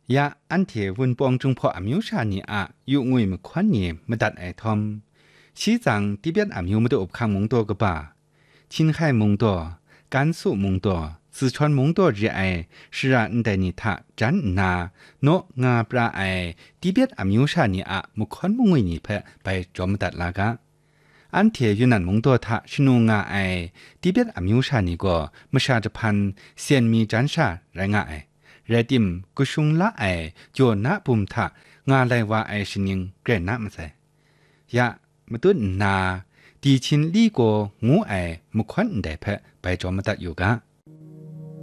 ยาอันเทวุนปองจงพออมิวชานีอะอยู่งุยมควันเยมดัดไอทอมชี้จังที่เบียดอมิวมดอบคังมงตัวกบ่าชินไข่มงตัวการสู้มงตัว四川蒙多日爱是让你带你他真拿喏我不然爱地别阿မျိုး啥你啊木看蒙为你拍ไปจอมตัดลากะอันเทียอยู่นั่นมงตัวทะชนูงาไอที่เบียดอามิวชานี่ก็มชาจะพันเซียนมีจันชาไรงาไอเรดิมกุชุงละไอโยนะปุ่มทะงาไลว่าไอชินิงเกรนะมาใส่ยะมาตุนนาดีชินลี่โกงูไอมุขวันได้เพไปจอมตัดอยู่กะ